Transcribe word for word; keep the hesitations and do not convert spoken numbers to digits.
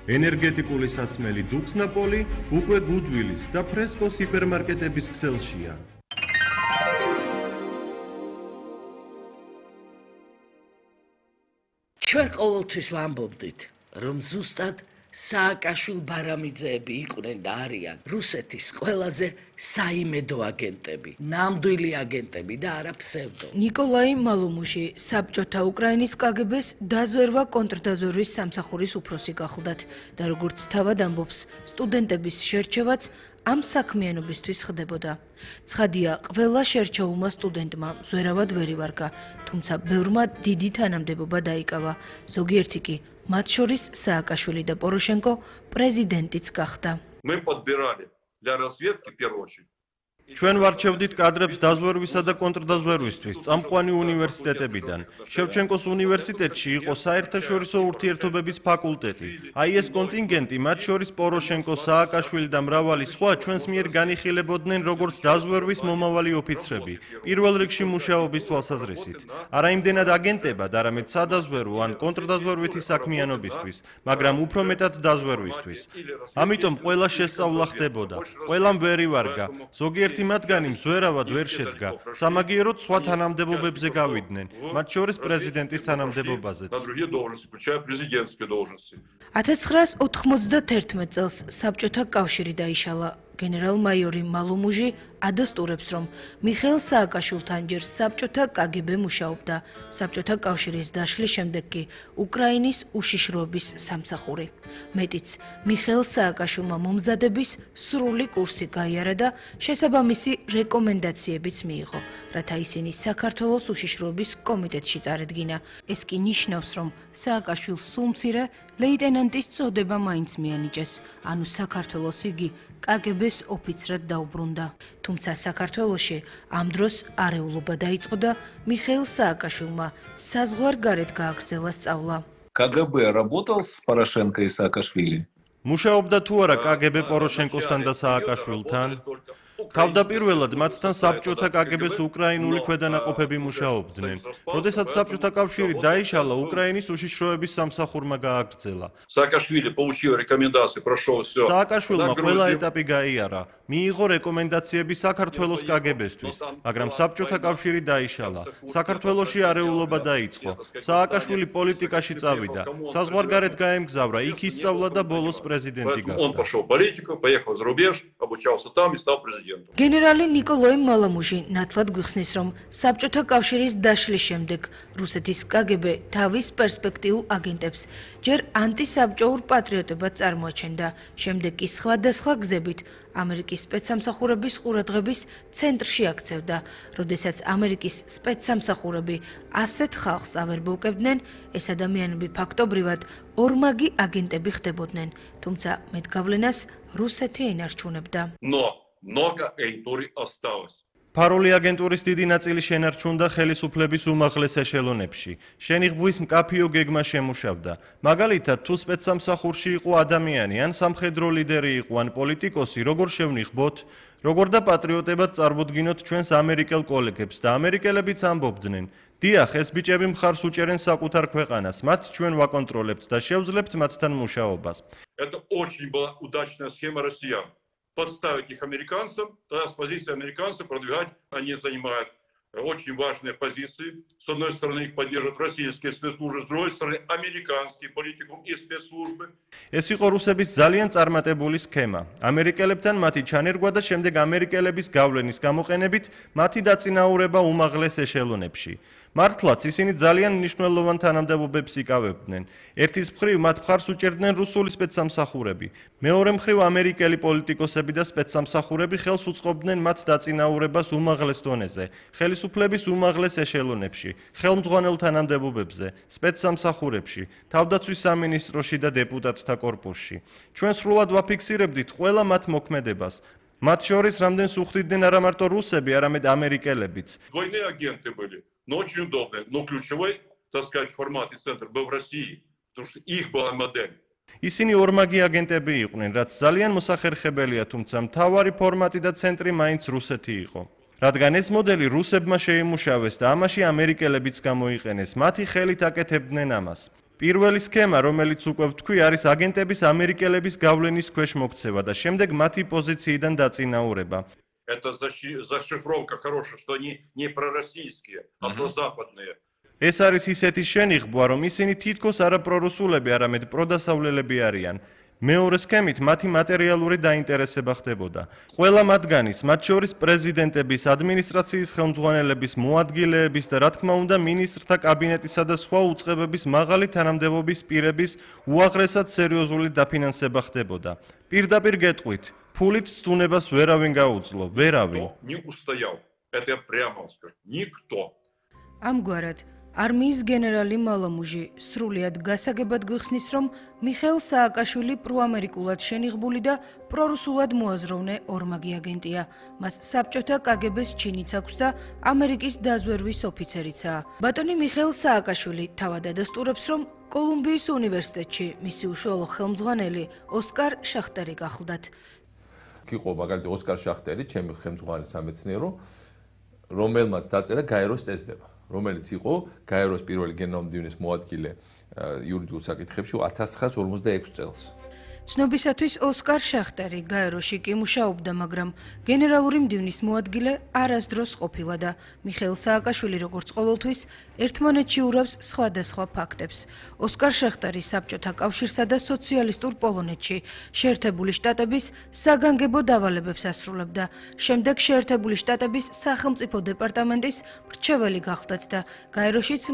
ენერგეტიკული სასმელი დუქსნაპოლი უკვე გუდვილის და ფრესკოს ჰიპერმარკეტების ქსელშია. ჩვენ ყოველთვის ვამბობდით, რომ ზუსტად სააკაშვილ-ბარამიძეები იყვნენ და არიან რუსეთის ყველაზე საიმედო აგენტები, ნამდვილი აგენტები და არა ფსევდო. ნიკოლაი მალომუჟი საბჭოთა უკრაინის კაგებეს დაზვერვა კონტრდაზვერვის სამსახურის უფროსი გახლდათ და როგორც თავად ამბობს, სტუდენტების შერჩევაც ამ საქმიანობისთვის ხდებოდა. ცხადია, ყველა შერჩეულმა სტუდენტმა ზვერავად ვერ ივარგა, თუმცა ბევრმა დიდი თანამდებობა დაიკავა. ზოგიერთი კი, მათ შორის სააკაშვილი და პოროშენკო პრეზიდენტიც გახდა. Мы подбирали для разведки в первую очередь. ჩვენ ვარჩევდით კადრებს დაზვერვისა და კონტრდაზვერვისთვის წამყვანი უნივერსიტეტებიდან. შევჩენკოს უნივერსიტეტში იყო საერთაშორისო ურთიერთობების ფაკულტეტი. აი ეს კონტინგენტი, მათ შორის პოროშენკო, სააკაშვილი და მრავალი სხვა ჩვენს მიერ განიხილებოდნენ როგორც დაზვერვის მომავალი ოფიცრები, პირველ რიგში მუშაობის თვალსაზრისით. არა იმდენად აგენტებად, არამედ სადაზვერვო ან კონტრდაზვერვითი საქმიანობისთვის, მაგრამ უფრო მეტად დაზვერვისთვის. ამიტომ ყველა შესწავლა ხდებოდა. ყველამ ვერ ივარგა. ზოგიერთი მათგანი მზვერავად ვერ შედგა. სამაგიეროდ სხვა თანამდებობებზე გავიდნენ, მათ შორის პრეზიდენტის თანამდებობაზეც. ათას ცხრაას ოთხმოცდაათერთმეტ წელს საბჭოთა კავშირი დაიშალა. გენერალ-მაიორი მალომუჟი ადასტურებს, რომ მიხეილ სააკაშვილთან ჯერ საბჭოთა კაგებე მუშაობდა. საბჭოთა კავშირის დაშლის შემდეგ კი უკრაინის უშიშროების სამსახური. მეტიც, მიხეილ სააკაშვილმა მომზადების სრული კურსი გაიარა და შესაბამისი რეკომენდაციებიც მიიღო, რათა ისინი საქართველოს უშიშროების კომიტეტში წარედგინა. ეს კი ნიშნავს, რომ სააკაშვილს სულ მცირე ლეიტენანტის წოდება მაინც მიანიჭეს, ანუ საქართველოს იგი კაგებეს ოფიცრად დაუბრუნდა. თუმცა საქართველოში ამ დროს არეულობა დაიწყო და მიხეილ სააკაშვილმა საზღვარგარეთ გააგრძელა სწავლა. КГБ работал с Порошенко и Саакашвили? მუშაობდა თუ არა კაგებე პოროშენკოსთან და სააკაშვილთან? თავდაპირველად მათთან საბჭოთა კაგებეს უკრაინული ქვედანაყოფები მუშაობდნენ. როდესაც საბჭოთა კავშირი დაიშალა, უკრაინის უშიშროების სამსახურმა გააგრძელა. Саакашвили получил рекомендации, прошел все. სააკაშვილმა ყველა ეტაპი გაიარა. მიიღო რეკომენდაციები საქართველოს კაგებესთვის, მაგრამ საბჭოთა კავშირი დაიშალა. საქართველოში არეულობა დაიწყო. სააკაშვილი პოლიტიკაში წავიდა. საზღვარგარეთ გაემგზავრა, იქ ისწავლა და ბოლოს პრეზიდენტი Он გახდა. пошел в политику, поехал за рубеж, обучался там и стал президентом. გენერალი ნიკოლაი მალომუჟი ნათლად გვიხსნის, რომ საბჭოთა კავშირის დაშლის შემდეგ რუსეთის კაგებე თავის პერსპექტიულ აგენტებს ჯერ ანტისაბჭოურ პატრიოტებად წარმოაჩენდა, შემდეგ კი სხვადასხვა გზებით ამერიკის სპეცსამსახურების ყურადღების ცენტრში აქცევდა. როდესაც ამერიკის სპეცსამსახურები ასეთ ხალხს ავერბოვკებდნენ, ეს ადამიანები ფაქტობრივად ორმაგი აგენტები ხდებოდნენ, თუმცა მეტ გავლენას რუსეთი ენარჩუნებდა. Но много агентуры осталось. ფარული აგენტურის დიდი ნაწილი შენარჩუნდა ხელისუფლების უმაღლეს ეშელონებში. შენიღბვის მკაფიო გეგმა შემუშავდა. მაგალითად, თუ სპეცსამსახურში იყო ადამიანი, ან სამხედრო ლიდერი იყო, ან პოლიტიკოსი, როგორ შევნიღბოთ, როგორ და პატრიოტებად წარმოდგინოთ ჩვენს ამერიკელ კოლეგებს და ამერიკელებიც ამბობდნენ: დიახ, ეს ბიჭები მხარს უჭერენ საკუთარ ქვეყანას, მათ ჩვენ ვაკონტროლებთ და შევძლებთ მათთან მუშაობას. Это очень была удачная схема россиян. Подставить их американцам, тогда с позиции американцев продвигать, они занимают очень важные позиции. С одной стороны их поддерживают российские спецслужбы, с другой стороны американские политикум и спецслужбы. ეს იყო რუსების ძალიან წარმატებული სქემა. ამერიკელებთან მათი ჩანერგვა და შემდეგ ამერიკელების გავლენის გამოყენებით მათი დაწინაურება უმაღლეს ეშელონებში. მართლაც ისინი ძალიან მნიშვნელოვან თანამდებობებს იკავებდნენ. ერთის მხრივ მათ მხარს უჭერდნენ რუსული სპეცსამსახურები, მეორე მხრივ ამერიკელი პოლიტიკოსები და სპეცსამსახურები ხელს უწყობდნენ მათ დაწინაურებას უმაღლეს დონეზე, ხელისუფლების უმაღლეს ეშელონებში, ხელმძღვანელ თანამდებობებზე, სპეცსამსახურებში, თავდაცვის სამინისტროში და დეპუტატთა კორპუსში. ჩვენ სრულად ვაფიქსირებდით ყველა მათ მოქმედებას. მათ შორის რამდენს უხდიდნენ არა მარტო რუსები, არამედ ამერიკელებიც. Двойные агенты были, но очень удобные. Но ключевой, так сказать, формат и центр был в России, потому что их была модель. ისინი ორმაგი აგენტები იყვნენ, რაც ძალიან მოსახერხებელია, თუმცა მთავარი ფორმატი და ცენტრი მაინც რუსეთი იყო. რადგან ეს მოდელი რუსებმა შეიმუშავეს და ამაში ამერიკელებიც გამოიყენეს, მათი ხელით აკეთებდნენ ამას. პირველი სქემა, რომელიც უკვე ვთქვი, არის აგენტების ამერიკელების გავლენის ქვეშ მოქცევა და შემდეგ მათი პოზიციიდან დაწინაურება. Это защи- зашифровка хорошая, что они не пророссийские, а прозападные. ეს არის ისეთი შენიღბვა, რომ ისინი თითქოს არა პრორუსულები, არამედ პროდასავლელები არიან. მეორე სქემით მათი მატერიალური დაინტერესება ხდებოდა. ყველა მათგანის, მათ შორის პრეზიდენტების, ადმინისტრაციის ხელმძღვანელების, მოადგილეების და რა თქმა უნდა მინისტრთა კაბინეტისა და სხვა უწყებების მაღალი თანამდებობის პირების უაღრესად სერიოზული დაფინანსება ხდებოდა. პირდაპირ გეტყვით, ფულით ცდუნებას ვერავინ გაუძლო, ვერავინ. Никто не устоял. Это я прямо вам скажу. Никто. ამგვარად არმიის გენერალი მალომუჟი სრულიად გასაგებად გვიხსნის, რომ მიხეილ სააკაშვილი პროამერიკულად შენიღბული და პრორუსულად მოაზროვნე ორმაგი აგენტია. მას საბჭოთა კაგებეს ჩინიც აქვს და ამერიკის დაზვერვის ოფიცერიცაა. ბატონი მიხეილ სააკაშვილი თავად ადასტურებს, რომ კოლუმბიის უნივერსიტეტში მისი უშუალო ხელმძღვანელი ოსკარ შახტერი გახლდათ. იყო მაგალითად ოსკარ შახტერი, ჩემი ხელმძღვანელი სამეცნიერო, რომელმაც დაწერა გაეროს წესდება, რომელიც იყო გაეროს პირველი გენერალური მდივნის მოადგილე იურიდიულ საკითხებში ათას ცხრაასი ორმოცდაექვსი წელს. ცნობისათვის ოსკარ შახტერი გაეროში კი მუშაობდა, მაგრამ გენერალური მდივნის მოადგილე არასდროს ყოფილა და მიხეილ სააკაშვილი როგორც ყოველთვის ერთმანეთში ურავს სხვადასხვა ფაქტებს. ოსკარ შახტერი საბჭოთა კავშირსა და სოციალისტურ პოლონეთში შეერთებული შტატების საგანგებო დავალებებს ასრულებდა. შემდეგ შეერთებული შტატების სახელმწიფო დეპარტამენტის მრჩეველი გახლდათ და გაეროშიც